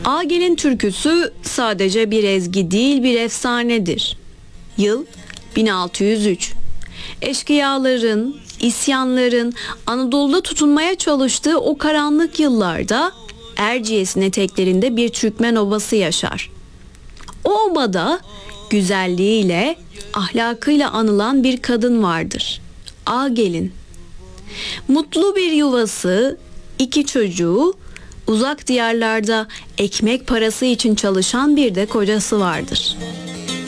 Agel'in türküsü sadece bir ezgi değil, bir efsanedir. Yıl 1603. Eşkıyaların, isyanların Anadolu'da tutunmaya çalıştığı o karanlık yıllarda Erciyes'in eteklerinde bir Türkmen obası yaşar. O obada güzelliğiyle, ahlakıyla anılan bir kadın vardır. Agel'in. Mutlu bir yuvası, 2 çocuğu, uzak diyarlarda ekmek parası için çalışan bir de kocası vardır.